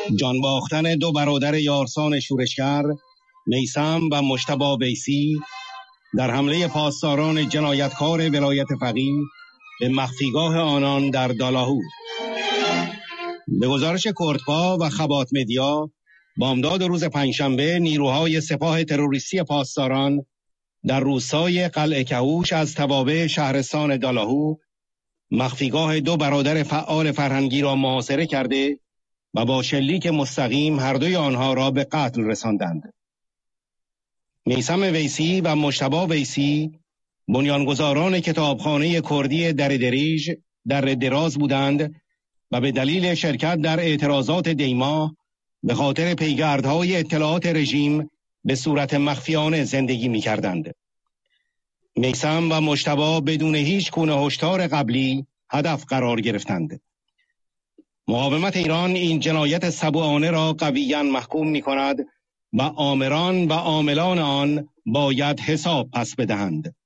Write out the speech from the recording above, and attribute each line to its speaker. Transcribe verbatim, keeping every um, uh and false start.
Speaker 1: جان باختن دو برادر یارسان شورشگر میثم و مجتبی ویسی در حمله پاسداران جنایتکار ولایت فقیه به مخفیگاه آنان در دالاهو. به گزارش کردپا و خبات مدیا، بامداد روز پنجشنبه نیروهای سپاه تروریستی پاسداران در روستای قلعه کهوش از توابع شهرستان دالاهو مخفیگاه دو برادر فعال فرهنگی را محاصره کرده و با شلیک مستقیم هر دوی آنها را به قتل رساندند. میثم ویسی و مجتبی ویسی بنیانگذاران کتابخانه کردی در دریج در دراز بودند و به دلیل شرکت در اعتراضات دیما به خاطر پیگردهای اطلاعات رژیم به صورت مخفیانه زندگی می کردند. میثم و مجتبی بدون هیچ گونه هشدار قبلی هدف قرار گرفتند. مقاومت ایران این جنایت سبوانه را قویاً محکوم می کند و آمران و عاملان آن باید حساب پس بدهند.